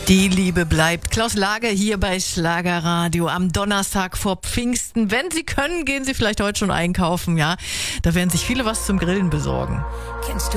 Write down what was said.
Die Liebe bleibt. Klaus Lage hier bei Schlagerradio am Donnerstag vor Pfingsten. Wenn Sie können, gehen Sie vielleicht heute schon einkaufen, ja. Da werden sich viele was zum Grillen besorgen.